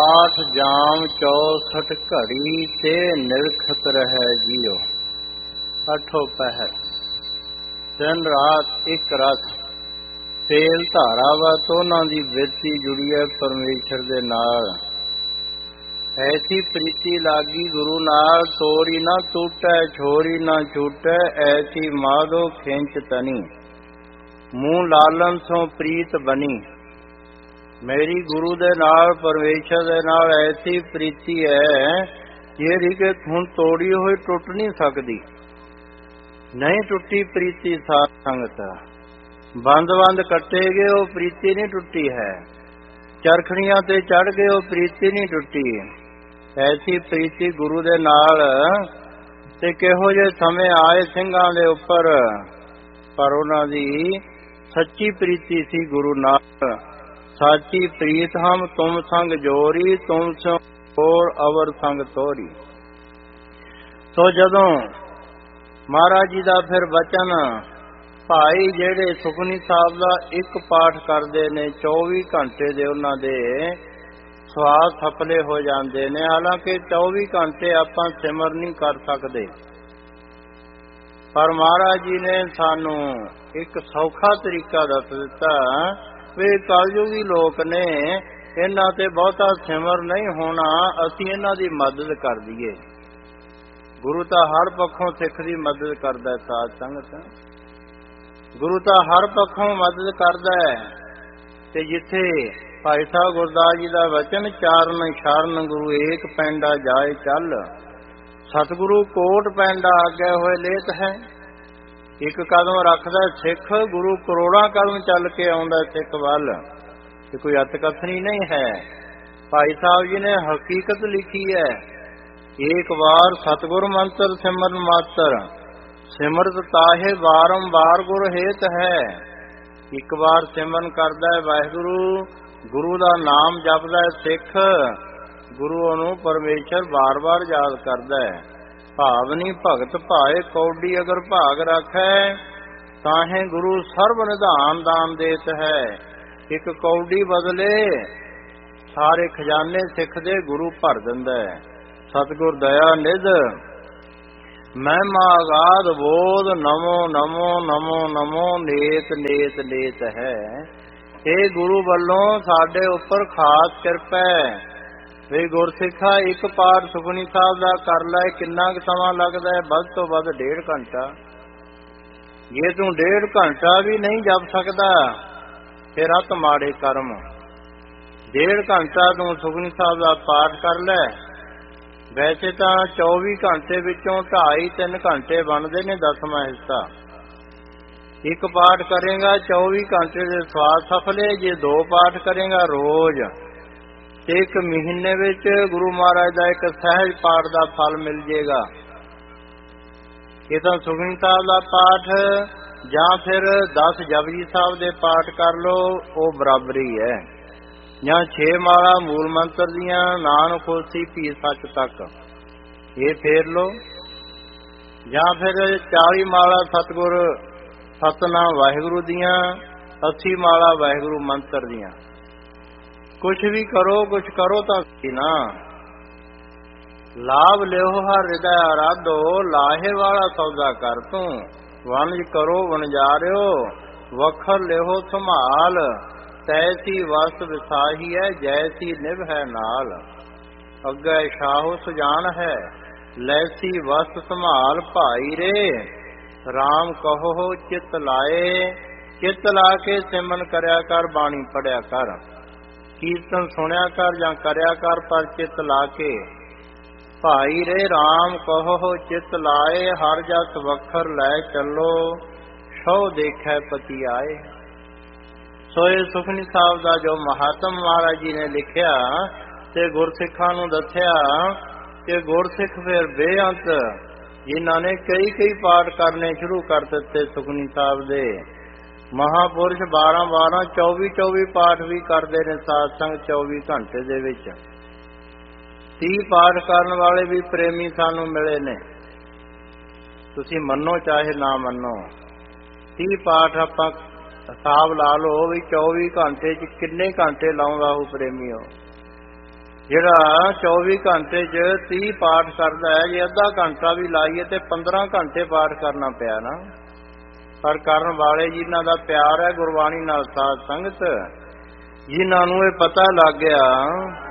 ਪਾਠ ਜਾਮ 64 ਘੜੀ ਤੇ ਨਿਰਖਤ ਰਹਿ ਜੀਓ। ਅਠੋ ਪਹਿਰ ਦਿਨ ਰਾਤ ਇੱਕ ਰਸ ਤੇਲ ਧਾਰਾ ਵਾ ਦੋਨਾਂ ਦੀ ਬਿਰਤੀ ਜੁੜੀ ਹੈ ਪਰਮੇਸ਼ਰ ਦੇ ਨਾਲ। ਐਸੀ ਪ੍ਰੀਤੀ ਲਾਗੀ ਗੁਰੂ ਨਾਲ ਤੋਰੀ ਨਾ ਟੂਟੈ ਛੋਰੀ ਨਾ ਛੂਟੈ ਐਸੀ ਮਾਧੋ ਖਿੰਚ ਤਨੀ ਮੂੰਹ ਲਾਲਨ ਸੋ ਪ੍ਰੀਤ ਬਣੀ। ਮੇਰੀ ਗੁਰੂ ਦੇ ਨਾਲ ਪਰਮੇਸ਼ਰ ਦੇ ਨਾਲ ਐਸੀ ਪ੍ਰੀਤੀ ਹੈ ਜਿਹੜੀ ਕਿ ਹੁਣ ਤੋੜੀ ਹੋਈ ਟੁੱਟ ਨਹੀਂ ਸਕਦੀ। ਨਹੀਂ ਟੁੱਟੀ ਪ੍ਰੀਤੀ ਸਾਧ ਸੰਗਤ, ਬੰਦ ਕੱਟੇ ਗਏ ਉਹ ਪ੍ਰੀਤੀ ਨਹੀਂ ਟੁੱਟੀ ਹੈ। ਚਰਖੜੀਆਂ ਤੇ ਚੜ ਗਏ ਉਹ ਪ੍ਰੀਤੀ ਨਹੀਂ ਟੁੱਟੀ। ਐਸੀ ਪ੍ਰੀਤੀ ਗੁਰੂ ਦੇ ਨਾਲ। ਤੇ ਕਿਹੋ ਜਿਹੇ ਸਮੇਂ ਆਏ ਸਿੰਘਾਂ ਦੇ ਉੱਪਰ, ਪਰ ਉਹਨਾਂ ਦੀ ਸੱਚੀ ਪ੍ਰੀਤੀ ਸੀ ਗੁਰੂ ਨਾਲ। ਸਾਚੀ ਪ੍ਰੀਤ ਹਮ ਤੁਮ ਸੰਗ ਜੋਰੀ ਤੁਮ ਸੋ ਹੋਰ ਅਵਰ ਸੰਗ ਤੋਰੀ। ਸੋ ਜਦੋਂ ਮਹਾਰਾਜ ਜੀ ਦਾ ਫਿਰ ਬਚਨ ਭਾਈ ਜਿਹੜੇ ਸੁਖਮਨੀ ਸਾਹਿਬ ਦਾ ਇੱਕ ਪਾਠ ਕਰਦੇ ਨੇ 24 ਘੰਟੇ ਦੇ ਉਹਨਾਂ ਦੇ ਸਵਾਸ ਥਪਲੇ ਹੋ ਜਾਂਦੇ ਨੇ। ਹਾਲਾਂਕਿ 24 ਘੰਟੇ ਆਪਾਂ ਸਿਮਰ ਨਹੀਂ ਕਰ ਸਕਦੇ, ਪਰ ਮਹਾਰਾਜ ਜੀ ਨੇ ਸਾਨੂੰ ਇੱਕ ਸੌਖਾ ਤਰੀਕਾ ਦੱਸ ਦਿੱਤਾ ਵੀ ਕਲਯੁਗੀ ਲੋਕ ਨੇ, ਇਹਨਾਂ ਤੇ ਬਹੁਤਾ ਸਿਮਰ ਨਹੀਂ ਹੋਣਾ, ਅਸੀਂ ਇਹਨਾਂ ਦੀ ਮਦਦ ਕਰ ਦਈਏ। ਗੁਰੂ ਤਾਂ ਹਰ ਪੱਖੋਂ ਸਿੱਖ ਦੀ ਮਦਦ ਕਰਦਾ। ਸਾਧ ਸੰਗਤ, ਗੁਰੂ ਤਾਂ ਹਰ ਪੱਖੋਂ ਮਦਦ ਕਰਦਾ ਹੈ। ਤੇ ਜਿੱਥੇ ਭਾਈ ਸਾਹਿਬ ਗੁਰਦਾਸ ਜੀ ਦਾ ਵਚਨ ਚਾਰਨ ਸ਼ਰਨ ਗੁਰੂ ਏਕ ਪੈਂਡਾ ਜਾਏ ਚੱਲ, ਸਤਿਗੁਰੂ ਕੋਟ ਪੈਂਡਾ ਆਗੇ ਹੋਏ ਲੇਤ ਹੈ। ਇੱਕ ਕਦਮ ਰੱਖਦਾ ਸਿੱਖ, ਗੁਰੂ ਕਰੋੜਾਂ ਕਦਮ ਚੱਲ ਕੇ ਆਉਂਦਾ ਸਿੱਖ ਵੱਲ। ਇਹ ਕੋਈ ਅਤਕਥਨੀ ਨਹੀਂ ਹੈ। ਭਾਈ ਸਾਹਿਬ ਜੀ ਨੇ ਹਕੀਕਤ ਲਿਖੀ ਹੈ। ਏਕ ਵਾਰ ਸਤਿਗੁਰ ਮੰਤਰ ਸਿਮਰਨ ਮਾਤਰ, ਸਿਮਰਤ ਤਾਹੇ ਬਾਰੰਬਾਰ ਗੁਰ ਹੇਤ ਹੈ। ਇੱਕ ਵਾਰ ਸਿਮਰਨ ਕਰਦਾ ਹੈ ਵਾਹਿਗੁਰੂ, ਗੁਰੂ ਦਾ ਨਾਮ ਜਪਦਾ ਹੈ ਸਿੱਖ, ਗੁਰੂ ਨੂੰ ਪਰਮੇਸ਼ਰ ਬਾਰ-ਬਾਰ ਯਾਦ ਕਰਦਾ ਹੈ। ਭਾਵਨੀ ਭਗਤ ਭਾਏ ਕੌਡੀ ਅਗਰ ਭਾਗ ਰੱਖੈ, ਤਾਹੇ ਗੁਰੂ ਸਰਬ ਨਿਧਾਨ ਦਾਨ ਦੇਤ ਹੈ। ਇੱਕ ਕੌਡੀ ਬਦਲੇ ਸਾਰੇ ਖਜ਼ਾਨੇ ਸਿੱਖ ਦੇ ਗੁਰੂ ਭਰ ਦਿੰਦਾ ਹੈ। ਸਤਿਗੁਰ ਦਇਆ ਨਿਧ ਮਹਿਮਾ ਅਗਾਧ ਬੋਧ ਨਮੋ ਨਮੋ ਨਮੋ ਨਮੋ ਨੇਤ ਨੇਤ ਨੇਤ ਹੈ। ਇਹ ਗੁਰੂ ਵੱਲੋਂ ਸਾਡੇ ਉੱਪਰ ਖਾਸ ਕਿਰਪਾ ਹੈ। ਵੀ ਗੁਰਸਿੱਖਾ ਇੱਕ ਪਾਠ ਸੁਖਮਨੀ ਸਾਹਿਬ ਦਾ ਕਰ ਲੈ, ਕਿੰਨਾ ਕੁ ਸਮਾਂ ਲੱਗਦਾ ਹੈ? ਵੱਧ ਤੋਂ ਵੱਧ 1.5 ਘੰਟਾ। ਜੇ ਤੂੰ 1.5 ਘੰਟਾ ਵੀ ਨਹੀਂ ਜਪ ਸਕਦਾ ਫਿਰ ਅਤ ਮਾੜੇ ਕਰਮ। 1.5 ਘੰਟਾ ਤੂੰ ਸੁਖਮਨੀ ਸਾਹਿਬ ਦਾ ਪਾਠ ਕਰ ਲੈ। ਵੈਸੇ ਤਾਂ 24 ਘੰਟੇ ਵਿੱਚੋਂ 2.5-3 ਘੰਟੇ ਬਣਦੇ ਨੇ, 10ਵਾਂ ਹਿੱਸਾ। ਇੱਕ ਪਾਠ ਕਰੇਗਾ 24 ਘੰਟੇ ਦੇ ਸਵਾਸ ਸਫਲੇ। ਜੇ 2 ਪਾਠ ਕਰੇਗਾ ਰੋਜ਼, ਤੇ 1 ਮਹੀਨੇ ਵਿੱਚ ਗੁਰੂ ਮਹਾਰਾਜ ਦਾ ਇੱਕ ਸਹਿਜ ਪਾਠ ਦਾ ਫਲ ਮਿਲ ਜੇਗਾ। ਇਹ ਤਾਂ ਸੁਖਮਨੀ ਸਾਹਿਬ ਦਾ ਪਾਠ ਜਾਂ ਫਿਰ 10 ਜਪਜੀ ਸਾਹਿਬ ਦੇ ਪਾਠ ਕਰ ਲੋ, ਉਹ ਬਰਾਬਰੀ ਹੈ। ਜਾਂ 6 ਮਾਲਾ ਮੂਲ ਮੰਤਰ ਦੀਆਂ, ਨਾਨਕ ਹੋਸੀ ਭੀ ਸੱਚ ਤੱਕ, ਇਹ ਫੇਰ ਲੋ। ਜਾਂ ਫਿਰ 40 ਮਾਲਾ ਸਤਿਗੁਰ ਸਤਨਾਮ ਵਾਹਿਗੁਰੂ ਦੀਆਂ, 80 ਮਾਲਾ ਵਾਹਿਗੁਰੂ ਮੰਤਰ ਦੀਆਂ। ਕੁਛ ਵੀ ਕਰੋ, ਕੁਛ ਕਰੋ ਤਾਂ ਸਹੀ ਨਾ। ਲਾਭ ਲਿਓ ਹਰ ਹਿਰਦੈ ਆਰਾਧੋ, ਲਾਹੇ ਵਾਲਾ ਸੌਦਾ ਕਰ ਤੂੰ। ਵਣਜ ਕਰੋ ਵਣਜਾਰਿਓ, ਵਖਰ ਲਿਓ ਸੰਭਾਲ। ਤੈਸੀ ਵਸਤ ਵਿਸਾਹੀ ਹੈ, ਜੈਸੀ ਨਿਭ ਹੈ ਨਾਲ। ਅੱਗੇ ਸ਼ਾਹੋ ਸੁਜਾਨ ਹੈ, ਲੈਸੀ ਵਸਤ ਸੰਭਾਲ। ਭਾਈ ਰੇ ਰਾਮ ਕਹੋ ਚਿਤ ਲਾਏ, ਚਿਤ ਲਾ ਕੇ ਸਿਮਰਨ ਕਰਿਆ ਕਰ, ਬਾਣੀ ਪੜਿਆ ਕਰ, ਕੀਰਤਨ ਸੁਣਿਆ ਕਰ ਜਾਂ ਕਰਿਆ ਕਰ, ਪਰ ਚਿਤ ਲਾ ਕੇ। ਭਾਈ ਰੇ ਰਾਮ ਕਹੋ ਚਿਤ ਲਾਏ, ਹਰ ਜਸ ਵਖਰ ਲੈ ਚੱਲੋ, ਸੋ ਦੇਖੈ ਪਤੀ ਆਏ। ਸੋ ਇਹ ਸੁਖਮਨੀ ਸਾਹਿਬ ਦਾ ਜੋ ਮਹਾਤਮ ਮਹਾਰਾਜ ਜੀ ਨੇ ਲਿਖਿਆ ਤੇ ਗੁਰਸਿੱਖਾਂ ਨੂੰ ਦੱਸਿਆ ਕਿ ਗੁਰਸਿੱਖ ਫਿਰ ਬੇਅੰਤ ਜਿਨ੍ਹਾਂ ਨੇ ਕਈ ਪਾਠ ਕਰਨੇ ਸ਼ੁਰੂ ਕਰ ਦਿੱਤੇ ਸੁਖਮਨੀ ਸਾਹਿਬ ਦੇ। ਮਹਾਂਪੁਰਸ਼ 12-12, 24-24 ਪਾਠ ਵੀ ਕਰਦੇ ਨੇ ਸਾਧ ਸੰਗ 24 ਘੰਟੇ ਦੇ ਵਿੱਚ। 30 ਪਾਠ ਕਰਨ ਵਾਲੇ ਵੀ ਪ੍ਰੇਮੀ ਸਾਨੂੰ ਮਿਲੇ ਨੇ। ਤੁਸੀਂ ਮੰਨੋ ਚਾਹੇ ਨਾ ਮੰਨੋ, 30 ਪਾਠ ਆਪਾਂ ਹਿਸਾਬ ਲਾ ਲਓ ਵੀ 24 ਘੰਟੇ 'ਚ ਕਿੰਨੇ ਘੰਟੇ ਲਾਉਂਦਾ ਉਹ ਪ੍ਰੇਮੀ। ਜਿਹੜਾ 24 ਘੰਟੇ 'ਚ 30 ਪਾਠ ਕਰਦਾ ਹੈ, ਜੇ ਅੱਧਾ ਘੰਟਾ ਵੀ ਲਾਈਏ ਤੇ 15 ਘੰਟੇ ਪਾਠ ਕਰਨਾ ਪਿਆ ਨਾ। ਪਰ ਕਰਨ ਵਾਲੇ ਜਿਨ੍ਹਾਂ ਦਾ ਪਿਆਰ ਹੈ ਗੁਰਬਾਣੀ ਨਾਲ, ਸਾਧ ਸੰਗਤ, ਜਿਨ੍ਹਾਂ ਨੂੰ ਇਹ ਪਤਾ ਲੱਗ ਗਿਆ